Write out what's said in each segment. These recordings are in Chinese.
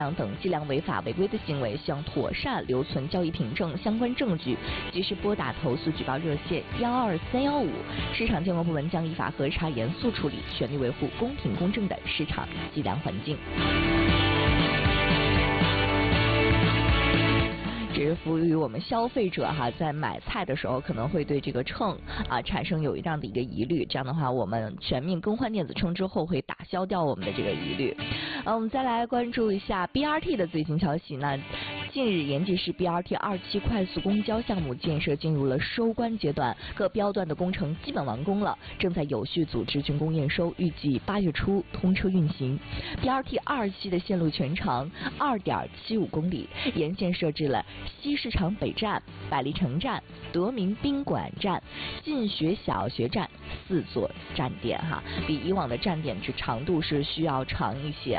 等计量违法违规的行为，需要妥善留存交易凭证相关证据，及时拨打投诉举报热线12315。市场监管部门将依法核查，严肃处理，全力维护公平公正的市场计量环境。只是服务于我们消费者在买菜的时候可能会对这个秤产生有这样的一个疑虑，这样的话我们全面更换电子秤之后会打消掉我们的这个疑虑。我们再来关注一下 BRT 的最新消息。那近日，延吉市 BRT 2期快速公交项目建设进入了收官阶段，各标段的工程基本完工了，正在有序组织竣工验收，预计8月初通车运行。BRT 2期的线路全长2.75公里，沿线设置了西市场北站、百丽城站、德明宾馆站、进学小学站4座站点比以往的站点之长度是需要长一些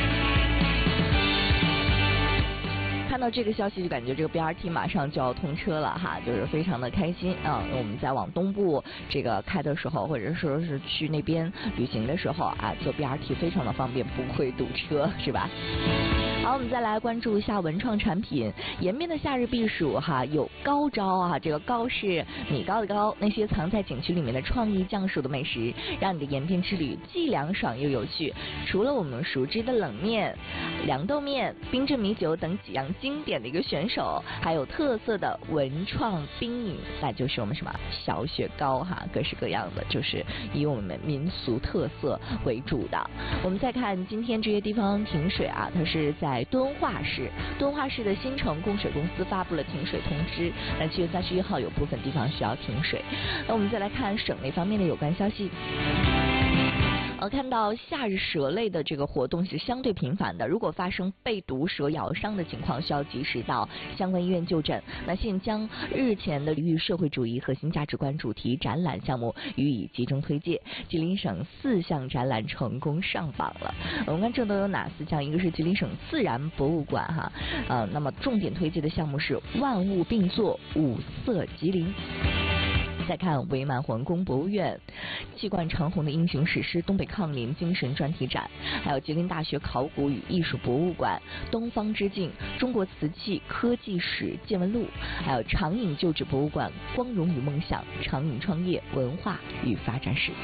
看到这个消息就感觉这个 BRT 马上就要通车了就是非常的开心我们在往东部这个开的时候，或者说是去那边旅行的时候坐 BRT 非常的方便，不会堵车，是吧？好，我们再来关注一下文创产品。延边的夏日避暑有高招这个高是米糕的高，那些藏在景区里面的创意降暑的美食，让你的延边之旅既凉爽又有趣。除了我们熟知的冷面、凉豆面、冰镇米酒等几样经典的一个选手，还有特色的文创冰饮，那就是我们什么小雪糕各式各样的，就是以我们民俗特色为主的。我们再看今天这些地方停水它是在敦化市的新城供水公司发布了停水通知，那7月31号有部分地方需要停水。那我们再来看省内方面的有关消息。看到夏日蛇类的这个活动是相对频繁的，如果发生被毒蛇咬伤的情况，需要及时到相关医院就诊。那现将日前的与社会主义核心价值观主题展览项目予以集中推介，吉林省4项展览成功上榜了。我们看这都有哪4项？一个是吉林省自然博物馆那么重点推介的项目是万物并作，五色吉林。再看伪满皇宫博物院气贯长虹的英雄史诗东北抗联精神专题展，还有吉林大学考古与艺术博物馆东方之境中国瓷器科技史见闻录，还有长影旧址博物馆光荣与梦想长影创业文化与发展史。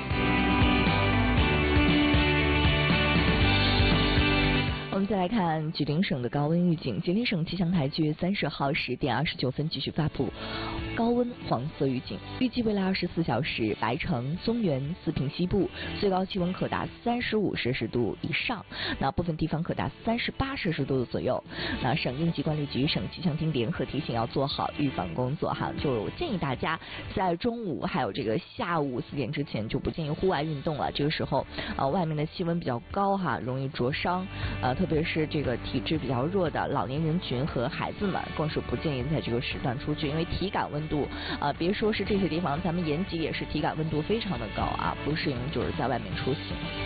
我们再来看吉林省的高温预警。吉林省气象台9月30号10点29分继续发布高温黄色预警，预计未来24小时，白城、松原、四平西部最高气温可达35摄氏度以上，那部分地方可达38摄氏度左右。那省应急管理局、省气象厅联合提醒要做好预防工作就建议大家在中午还有这个下午4点之前就不建议户外运动了。这个时候外面的气温比较高容易灼伤特别是这个体质比较弱的老年人群和孩子们，更是不建议在这个时段出去，因为体感温度别说是这些地方，咱们延吉也是体感温度非常的高不适应就是在外面出行。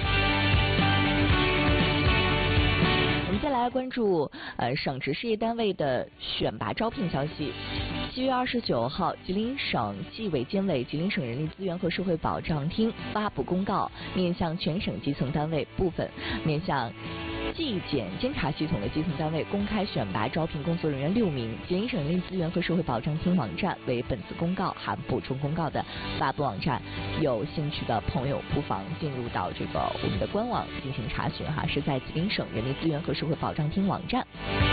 我们再来关注省直事业单位的选拔招聘消息。7月29号，吉林省纪委监委、吉林省人力资源和社会保障厅发布公告，面向全省基层单位部分面向纪检监察系统的基层单位公开选拔招聘工作人员6名。吉林省人力资源和社会保障厅网站为本次公告含补充公告的发布网站，有兴趣的朋友不妨进入到这个我们的官网进行查询是在吉林省人力资源和社会保障厅网站。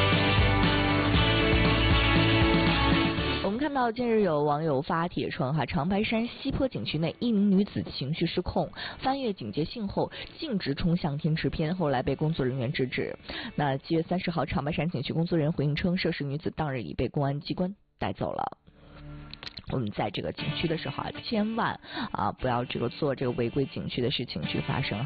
我们看到近日有网友发帖称长白山西坡景区内一名女子情绪失控，翻越警戒线后径直冲向天池边，后来被工作人员制止。那7月30号，长白山景区工作人员回应称，涉事女子当日已被公安机关带走了。我们在这个景区的时候千万不要这个做这个违规景区的事情去发生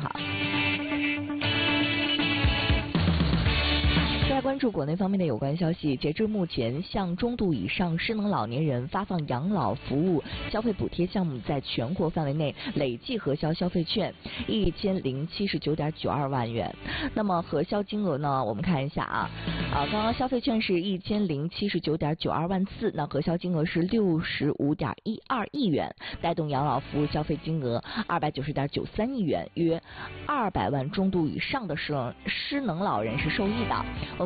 再关注国内方面的有关消息，截至目前，向中度以上失能老年人发放养老服务消费补贴项目在全国范围内累计核销消费券1079.92万元。那么核销金额呢？我们看一下刚刚消费券是1079.92万次，那核销金额是65.12亿元，带动养老服务消费金额290.93亿元，约200万中度以上的失能老人是受益的。